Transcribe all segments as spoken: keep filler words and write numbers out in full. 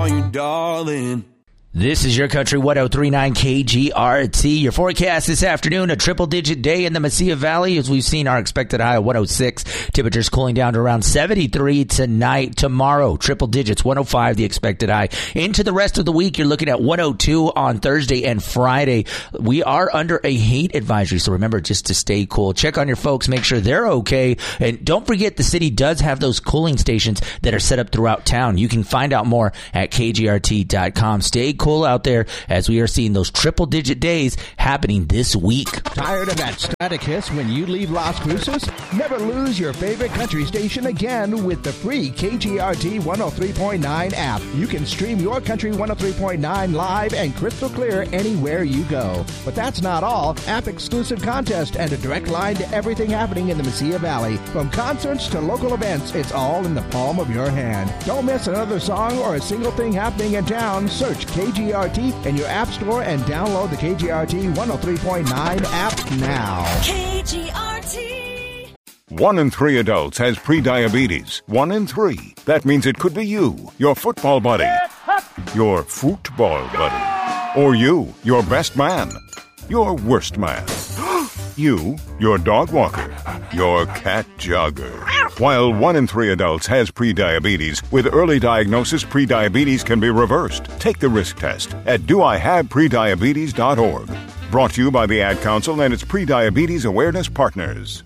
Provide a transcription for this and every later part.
you, darling. This is your country one oh three point nine K G R T. Your forecast this afternoon, a triple-digit day in the Mesilla Valley as we've seen our expected high of one oh six. Temperatures cooling down to around seventy-three tonight. Tomorrow, triple digits, one oh five the expected high. Into the rest of the week, you're looking at one oh two on Thursday and Friday. We are under a heat advisory, so remember just to stay cool. Check on your folks, make sure they're okay. And don't forget, the city does have those cooling stations that are set up throughout town. You can find out more at K G R T dot com. Stay cool out there as we are seeing those triple digit days happening this week. Tired of that static hiss when you leave Las Cruces? Never lose your favorite country station again with the free K G R T one oh three point nine app. You can stream your country one oh three point nine live and crystal clear anywhere you go. But that's not all. App exclusive contest and a direct line to everything happening in the Mesilla Valley. From concerts to local events, it's all in the palm of your hand. Don't miss another song or a single thing happening in town. Search K G R T in your app store and download the K G R T one oh three point nine app now. K G R T. One in three adults has prediabetes. One in three. That means it could be you, your football buddy, your football buddy, or you, your best man, your worst man, you, your dog walker, your cat jogger. While one in three adults has prediabetes, with early diagnosis, prediabetes can be reversed. Take the risk test at do I have prediabetes dot org. Brought to you by the Ad Council and its Prediabetes Awareness Partners.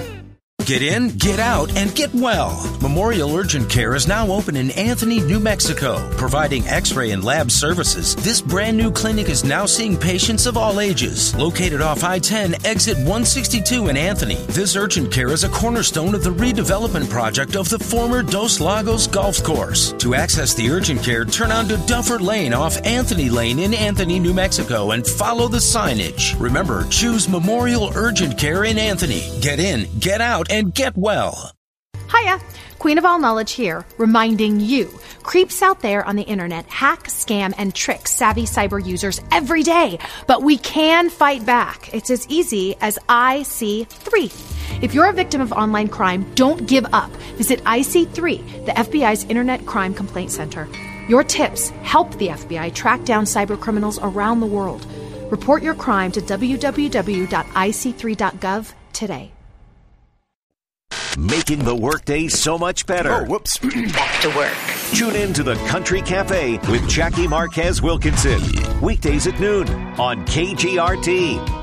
Get in, get out, and get well. Memorial Urgent Care is now open in Anthony, New Mexico, providing x-ray and lab services. This brand new clinic is now seeing patients of all ages. Located off I ten, exit one sixty-two in Anthony, this urgent care is a cornerstone of the redevelopment project of the former Dos Lagos Golf Course. To access the urgent care, turn onto Duffer Lane off Anthony Lane in Anthony, New Mexico, and follow the signage. Remember, choose Memorial Urgent Care in Anthony. Get in, get out, and get well. Hiya, Queen of All Knowledge here, reminding you, creeps out there on the internet hack, scam, and trick savvy cyber users every day. But we can fight back. It's as easy as I C three. If you're a victim of online crime, don't give up. Visit I C three, the F B I's Internet Crime Complaint Center. Your tips help the F B I track down cyber criminals around the world. Report your crime to w w w dot I C three dot gov today. Making the workday so much better. Oh, whoops. Back to work. Tune in to the Country Cafe with Jackie Marquez Wilkinson. Weekdays at noon on K G R T.